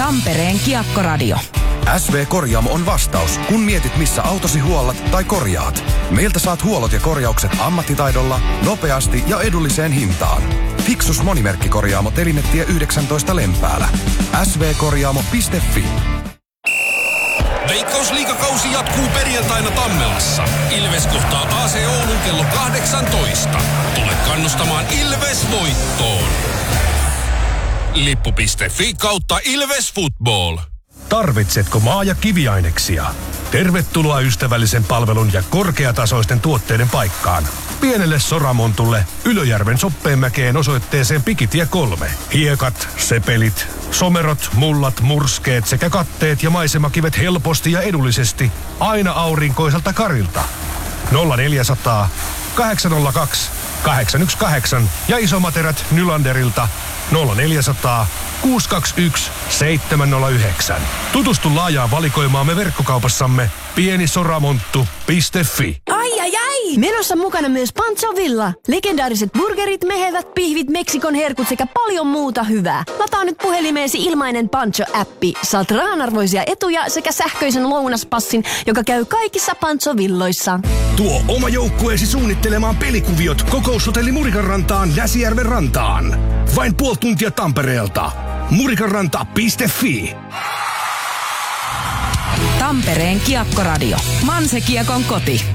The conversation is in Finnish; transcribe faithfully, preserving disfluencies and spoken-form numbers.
Tampereen Kiekkoradio. S V Korjaamo on vastaus, kun mietit missä autosi huollat tai korjaat. Meiltä saat huollot ja korjaukset ammattitaidolla, nopeasti ja edulliseen hintaan. Fiksus Monimerkkikorjaamo Telinetie yhdeksäntoista Lempäälä. s v korjaamo piste f i. Veikkausliigakausi jatkuu perjantaina Tammelassa. Ilves kohtaa A C Oulun kello kahdeksantoista. Tule kannustamaan Ilves voittoon. Lippu piste f i kautta Ilves Football. Tarvitsetko maa- ja kiviaineksia? Tervetuloa ystävällisen palvelun ja korkeatasoisten tuotteiden paikkaan. Pienelle Soramontulle Ylöjärven Soppeenmäkeen osoitteeseen Pikitie kolme. Hiekat, sepelit, somerot, mullat, murskeet sekä katteet ja maisemakivet helposti ja edullisesti aina aurinkoiselta karilta. nolla neljäsataa, kahdeksan nolla kaksi, kahdeksan yksi kahdeksan ja isomaterät Nylanderilta nolla neljäsataa, kuusi kaksi yksi, seitsemän nolla yhdeksän. Tutustu laajaan valikoimaamme verkkokaupassamme pienisoramonttu piste f i. Ai ai ai! Menossa mukana myös Pancho Villa. Legendaariset burgerit, mehevät pihvit, Meksikon herkut sekä paljon muuta hyvää. Lataa nyt puhelimeesi ilmainen Pancho-appi. Saat rahanarvoisia etuja sekä sähköisen lounaspassin, joka käy kaikissa Pancho Villoissa. Tuo oma joukkueesi suunnittelemaan pelikuviot Kokoushotelli Murikan rantaan Näsijärven rantaan. Vain puoli tuntia Tampereelta. murikanranta piste f i. Tampereen Kiekkoradio. Manse Kiekon koti.